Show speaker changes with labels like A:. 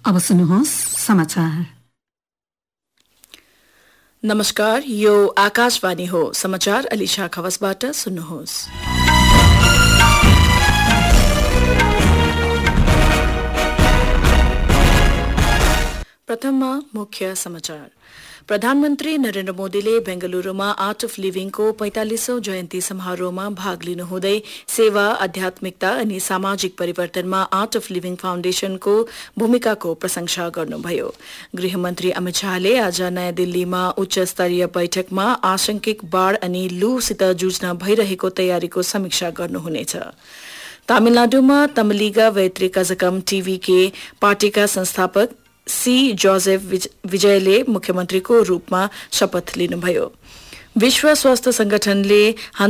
A: अब सुन्नुहोस् समाचार।
B: नमस्कार, यो आकाशवाणी हो। समाचार अलिशा खवासबाट सुन्नुहोस्। प्रथममा मुख्य समाचार। प्रधानमन्त्री नरेन्द्र मोदीले बेंगलुरूमा आर्ट अफ लिभिङको 45औं जयन्ती समारोहमा भाग लिनुहुँदै सेवा, आध्यात्मिकता अनि सामाजिक परिवर्तनमा आर्ट अफ लिभिङ फाउन्डेशनको भूमिकाको प्रशंसा गर्नुभयो। गृहमन्त्री अमित शाहले आज नयाँ दिल्लीमा उच्च स्तरीय बैठकमा आशंकित बाढ़ अनि लूसित जुझ्न भइरहेको तयारीको समीक्षा गर्नुहुनेछ। तमिलनाडुमा तमलिगा वैत्री कजकम टीवीके पार्टीका संस्थापक सी जोसेफ विजयले मुख्यमन्त्रीको रूपमा शपथ लिनुभयो। विश्व स्वास्थ्य संगठनले